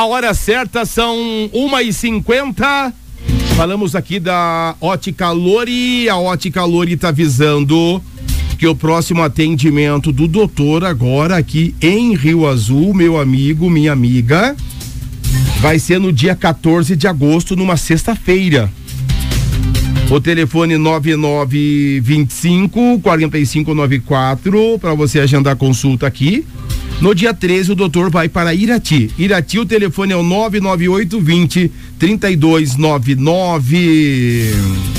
A hora certa são 1h50. Falamos aqui da Ótica Lori. A Ótica Lori tá avisando que o próximo atendimento do doutor agora aqui em Rio Azul, meu amigo, minha amiga, vai ser no dia 14 de agosto, numa sexta-feira. O telefone 9925-4594 para você agendar consulta aqui. No dia 13 o doutor vai para Irati. Irati, o telefone é o 998-20-3299.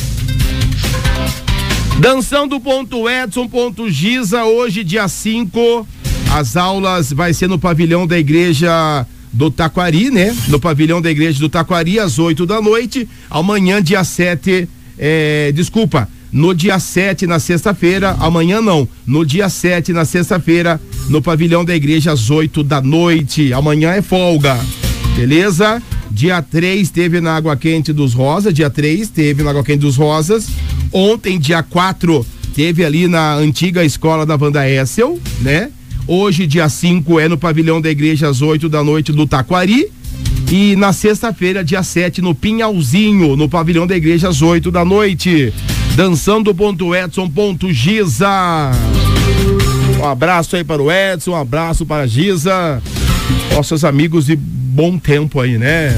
Dançando ponto Edson, ponto Giza, hoje dia 5, as aulas vai ser no pavilhão da igreja do Taquari, né? No pavilhão da igreja do Taquari, às 8 da noite. Amanhã, dia 7, no dia 7, na sexta-feira, amanhã não, no dia 7, na sexta-feira, no pavilhão da igreja, às 8 da noite. Amanhã é folga, beleza? Dia 3 teve na Água Quente dos Rosas, Ontem, dia 4, teve ali na antiga escola da Wanda Essel, né? Hoje, dia 5, é no pavilhão da igreja, às 8 da noite, do Taquari. E na sexta-feira, dia 7, no Pinhalzinho, no pavilhão da igreja, às 8 da noite. Dançando ponto Edson, ponto Giza. Um abraço aí para o Edson, um abraço para a Giza. Nossos amigos de bom tempo aí, né?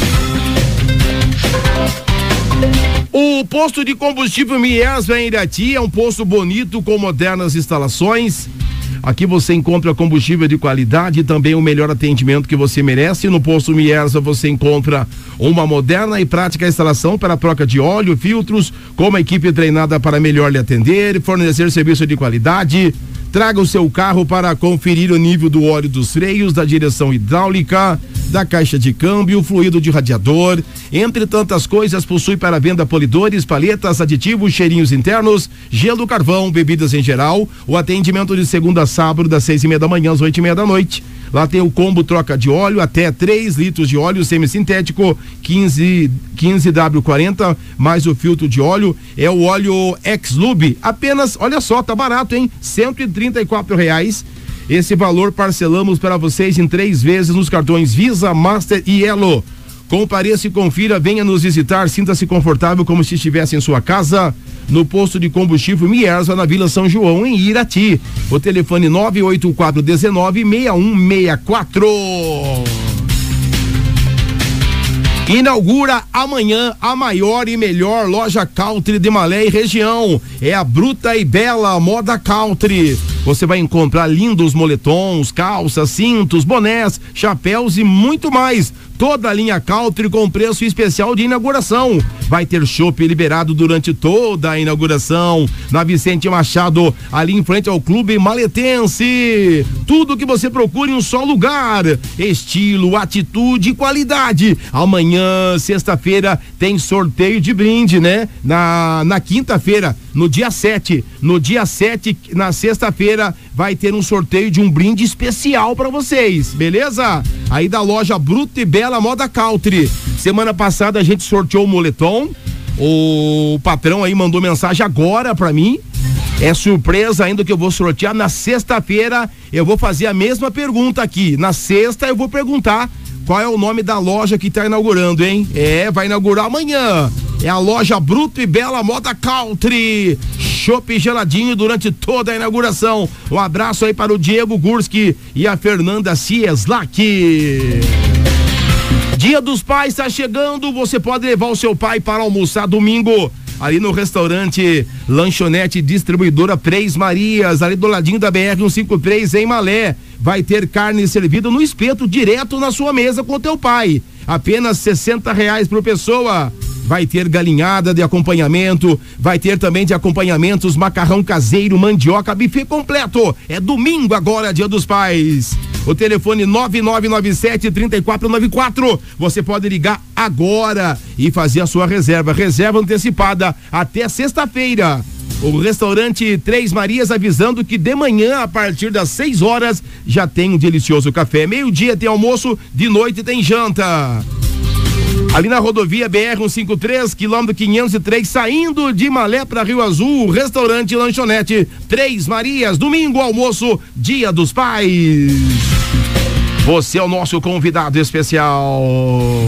O posto de combustível Miesva em Irati é um posto bonito com modernas instalações. Aqui você encontra combustível de qualidade e também o melhor atendimento que você merece. No posto Miesva você encontra uma moderna e prática instalação para troca de óleo, filtros, com uma equipe treinada para melhor lhe atender e fornecer serviço de qualidade. Traga o seu carro para conferir o nível do óleo dos freios, da direção hidráulica, da caixa de câmbio, fluido de radiador. Entre tantas coisas, possui para venda polidores, palhetas, aditivos, cheirinhos internos, gelo, carvão, bebidas em geral. O atendimento de segunda a sábado, das 6:30 da manhã às 8:30 da noite. Lá tem o combo troca de óleo, até 3 litros de óleo semissintético, 15W40, mais o filtro de óleo. É o óleo X-Lube, apenas, olha só, tá barato, hein? R$134. Esse valor parcelamos para vocês em 3 vezes nos cartões Visa, Master e Elo. Compareça e confira, venha nos visitar, sinta-se confortável como se estivesse em sua casa, no posto de combustível Miesva, na Vila São João, em Irati. O telefone 98419-6164. Inaugura amanhã a maior e melhor loja country de Malé e região. É a Bruta e Bela Moda Country. Você vai encontrar lindos moletons, calças, cintos, bonés, chapéus e muito mais. Toda a linha country com preço especial de inauguração. Vai ter chopp liberado durante toda a inauguração. Na Vicente Machado, ali em frente ao Clube Maletense. Tudo que você procura em um só lugar. Estilo, atitude e qualidade. Amanhã, sexta-feira, tem sorteio de brinde, né? Na quinta-feira, no dia 7. No dia 7, na sexta-feira, vai ter um sorteio de um brinde especial pra vocês, beleza? Aí da loja Bruta e Bela Moda Country. Semana passada a gente sorteou o moletom. O patrão aí mandou mensagem agora pra mim. É surpresa ainda que eu vou sortear. Na sexta-feira eu vou fazer a mesma pergunta aqui. Na sexta eu vou perguntar qual é o nome da loja que tá inaugurando, hein? Vai inaugurar amanhã. É a loja Bruta e Bela Moda Country. Chopp geladinho durante toda a inauguração. Um abraço aí para o Diego Gurski e a Fernanda Cieslak. Dia dos Pais está chegando, você pode levar o seu pai para almoçar domingo ali no restaurante Lanchonete Distribuidora Três Marias, ali do ladinho da BR-153 em Malé. Vai ter carne servida no espeto direto na sua mesa com o teu pai. Apenas R$60 por pessoa. Vai ter galinhada de acompanhamento, vai ter também de acompanhamentos macarrão caseiro, mandioca, buffet completo. É domingo agora, Dia dos Pais. O telefone 9997-3494. Você pode ligar agora e fazer a sua reserva. Reserva antecipada até sexta-feira. O restaurante Três Marias avisando que de manhã, a partir das 6 horas, já tem um delicioso café. Meio-dia tem almoço, de noite tem janta. Ali na rodovia BR-153, quilômetro 503, saindo de Malé para Rio Azul, restaurante Lanchonete Três Marias, domingo, almoço, Dia dos Pais. Você é o nosso convidado especial.